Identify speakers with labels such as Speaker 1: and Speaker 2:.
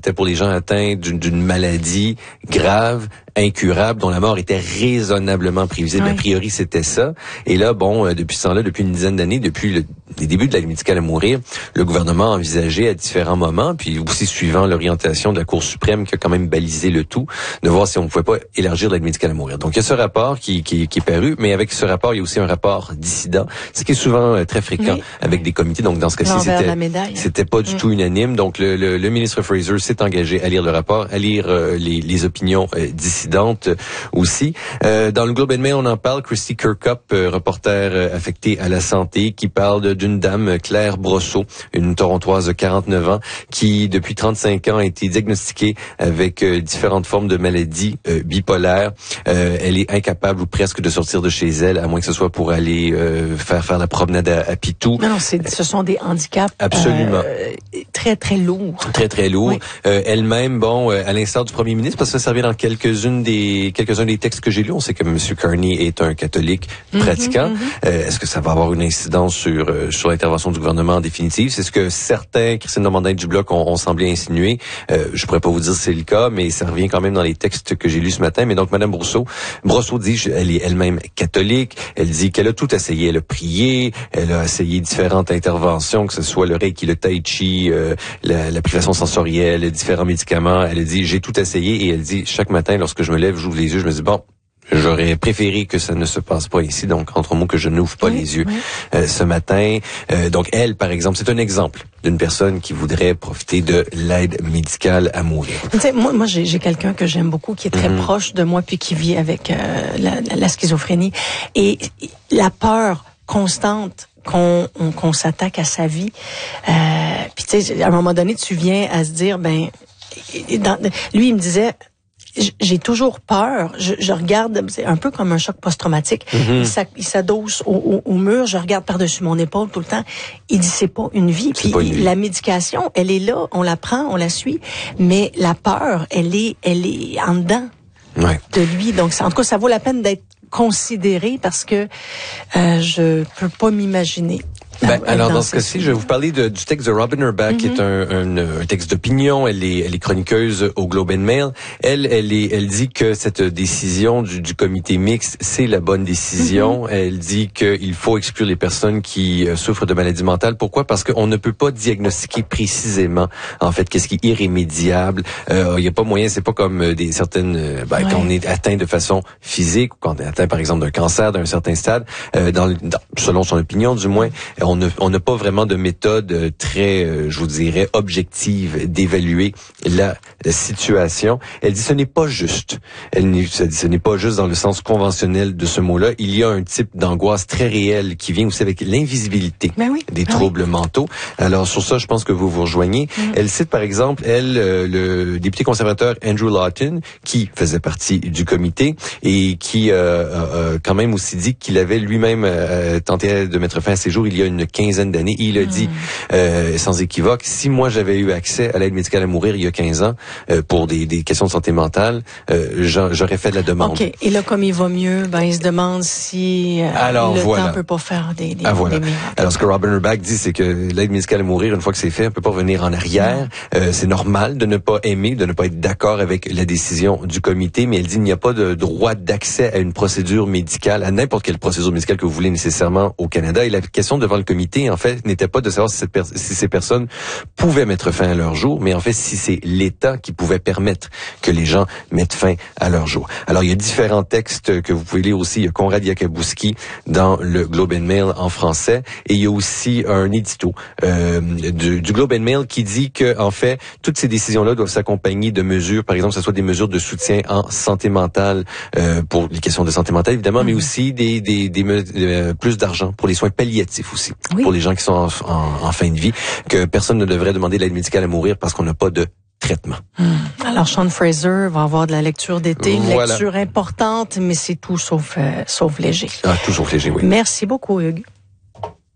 Speaker 1: c'était pour les gens atteints d'une maladie grave, incurable, dont la mort était raisonnablement prévisible. A priori, c'était ça. Et là, depuis ce temps-là, depuis une dizaine d'années, depuis les débuts de l'aide médicale à mourir, le gouvernement a envisagé à différents moments, puis aussi suivant l'orientation de la Cour suprême qui a quand même balisé le tout, de voir si on ne pouvait pas élargir l'aide médicale à mourir. Donc, il y a ce rapport qui est paru, mais avec ce rapport, il y a aussi un rapport dissident, ce qui est souvent très fréquent avec des comités. Donc, dans ce cas-ci, c'était pas du tout unanime. Donc, le ministre Fraser s'est engagé à lire le rapport, à lire les opinions dissidentes aussi. Dans le Globe and Mail, on en parle. Christy Kirkup, reporter affecté à la santé, qui parle d'une dame, Claire Brosseau, une Torontoise de 49 ans, qui, depuis 35 ans, a été diagnostiquée avec différentes formes de maladies bipolaires. Elle est incapable ou presque de sortir de chez elle, à moins que ce soit pour aller faire la promenade à Pitou.
Speaker 2: Non, ce sont des handicaps
Speaker 1: absolument
Speaker 2: très, très lourds.
Speaker 1: Très, très lourds. Oui. Elle-même, à l'instar du premier ministre, parce que ça servait dans quelques-uns des textes que j'ai lus. On sait que M. Carney est un catholique pratiquant. Est-ce que ça va avoir une incidence sur l'intervention du gouvernement en définitive? C'est ce que certains, Christine Normandin du Bloc, ont semblé insinuer. Je pourrais pas vous dire si c'est le cas, mais ça revient quand même dans les textes que j'ai lus ce matin. Mais donc, Mme Brosseau dit, elle est elle-même catholique. Elle dit qu'elle a tout essayé. Elle a prié, elle a essayé différentes interventions, que ce soit le reiki, le tai chi, la privation sensorielle, différents médicaments. Elle a dit, j'ai tout essayé, et elle dit, chaque matin, lorsque je me lève, j'ouvre les yeux, je me dis, j'aurais préféré que ça ne se passe pas ici, donc entre mots que je n'ouvre pas les yeux ce matin. Donc elle, par exemple, c'est un exemple d'une personne qui voudrait profiter de l'aide médicale à mourir.
Speaker 2: Tu sais, moi j'ai quelqu'un que j'aime beaucoup, qui est très proche de moi, puis qui vit avec la schizophrénie, et la peur constante qu'on s'attaque à sa vie. Puis tu sais, à un moment donné, tu viens à se dire, lui, il me disait, j'ai toujours peur. Je regarde, c'est un peu comme un choc post-traumatique. Il s'adosse au mur. Je regarde par-dessus mon épaule tout le temps. Il dit, c'est pas une vie. Puis la médication, elle est là. On la prend, on la suit. Mais la peur, elle est en dedans de lui. Donc, en tout cas, ça vaut la peine d'être considéré, parce que je peux pas m'imaginer.
Speaker 1: Alors, dans ce cas-ci, je vais vous parler du texte de Robin Urbach, qui est un texte d'opinion. Elle est chroniqueuse au Globe and Mail. Elle dit que cette décision du comité mixte, c'est la bonne décision. Elle dit qu'il faut exclure les personnes qui souffrent de maladies mentales. Pourquoi? Parce qu'on ne peut pas diagnostiquer précisément, en fait, qu'est-ce qui est irrémédiable. Il y a pas moyen, c'est pas comme certaines, quand on est atteint de façon physique, ou quand on est atteint, par exemple, d'un cancer d'un certain stade, selon son opinion, du moins, on n'a pas vraiment de méthode très, je vous dirais, objective d'évaluer la situation. Elle dit ce n'est pas juste. Ce n'est pas juste dans le sens conventionnel de ce mot-là. Il y a un type d'angoisse très réelle qui vient aussi avec l'invisibilité des troubles mentaux. Alors sur ça, je pense que vous vous rejoignez. Elle cite par exemple, le député conservateur Andrew Lawton, qui faisait partie du comité et qui a quand même aussi dit qu'il avait lui-même tenté de mettre fin à ses jours il y a une quinzaine d'années. Il a dit sans équivoque, si moi j'avais eu accès à l'aide médicale à mourir il y a 15 ans pour des questions de santé mentale, j'aurais fait de la demande.
Speaker 2: OK. Et là, comme il va mieux, il se demande si temps peut pas faire des miracles.
Speaker 1: Alors, ce que Robin Urbach dit, c'est que l'aide médicale à mourir, une fois que c'est fait, on peut pas revenir en arrière. C'est normal de ne pas aimer, de ne pas être d'accord avec la décision du comité, mais elle dit qu'il n'y a pas de droit d'accès à une procédure médicale, à n'importe quelle procédure médicale que vous voulez nécessairement au Canada. Et la question devant le comité, en fait, n'était pas de savoir si ces personnes pouvaient mettre fin à leur jour, mais en fait, si c'est l'État qui pouvait permettre que les gens mettent fin à leur jour. Alors, il y a différents textes que vous pouvez lire aussi. Il y a Konrad Yakabouski dans le Globe and Mail en français, et il y a aussi un édito du Globe and Mail qui dit que, en fait, toutes ces décisions-là doivent s'accompagner de mesures, par exemple, que ce soit des mesures de soutien en santé mentale pour les questions de santé mentale, évidemment, mais aussi plus d'argent pour les soins palliatifs aussi, pour les gens qui sont en fin de vie, que personne ne devrait demander de l'aide médicale à mourir parce qu'on n'a pas de traitement.
Speaker 2: Alors, Sean Fraser va avoir de la lecture d'été, une lecture importante, mais c'est tout sauf léger.
Speaker 1: Tout sauf léger, oui.
Speaker 2: Merci beaucoup, Hugues.